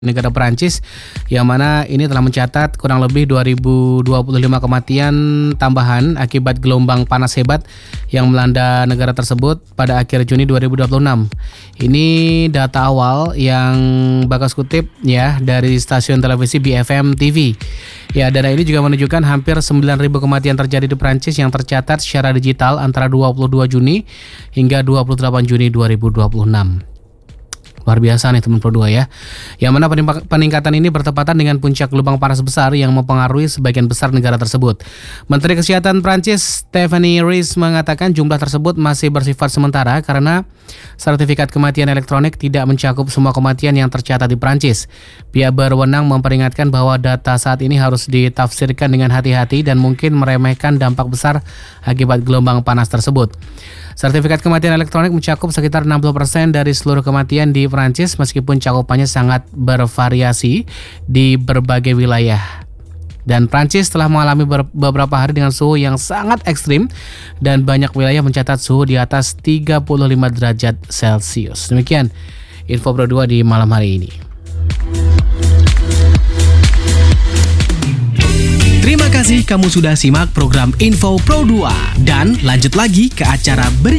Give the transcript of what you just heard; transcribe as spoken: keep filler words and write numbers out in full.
negara Perancis, yang mana ini telah mencatat kurang lebih dua ribu dua puluh lima kematian tambahan akibat gelombang panas hebat yang melanda negara tersebut pada akhir Juni dua ribu dua puluh enam. Ini data awal yang Bagas kutip ya dari stasiun televisi B F M T V. Ya, data ini juga menunjukkan hampir sembilan ribu kematian terjadi di Perancis yang tercatat secara digital antara dua puluh dua Juni hingga dua puluh delapan Juni dua ribu dua puluh enam. Luar biasa nih teman Pro dua ya. Yang mana peningkatan ini bertepatan dengan puncak gelombang panas besar yang mempengaruhi sebagian besar negara tersebut. Menteri Kesehatan Prancis Stéphanie Ries mengatakan jumlah tersebut masih bersifat sementara karena sertifikat kematian elektronik tidak mencakup semua kematian yang tercatat di Prancis. Pihak berwenang memperingatkan bahwa data saat ini harus ditafsirkan dengan hati-hati dan mungkin meremehkan dampak besar akibat gelombang panas tersebut. Sertifikat kematian elektronik mencakup sekitar enam puluh persen dari seluruh kematian di Prancis meskipun cakupannya sangat bervariasi di berbagai wilayah. Dan Prancis telah mengalami beberapa hari dengan suhu yang sangat ekstrim dan banyak wilayah mencatat suhu di atas tiga puluh lima derajat Celcius. Demikian info Pro dua di malam hari ini. Terima kasih kamu sudah simak program Info Pro dua dan lanjut lagi ke acara berikutnya.